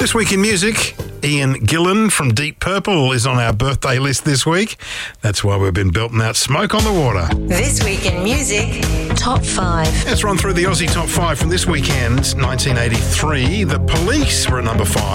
This week in music, Ian Gillan from Deep Purple is on our birthday list this week. That's why we've been belting out Smoke on the Water. This week in music, Top 5. Let's run through the Aussie Top 5 from this weekend. 1983, The Police were at number 5.